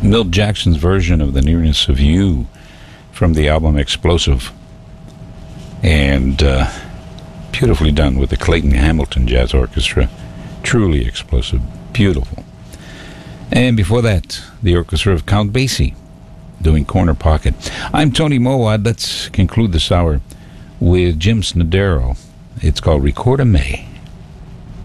Milt Jackson's version of The Nearness of You from the album Explosive. And beautifully done with the Clayton Hamilton Jazz Orchestra. Truly explosive. Beautiful. And before that, the orchestra of Count Basie doing Corner Pocket. I'm Tony Mowat. Let's conclude this hour with Jim Snodero. It's called Record a May.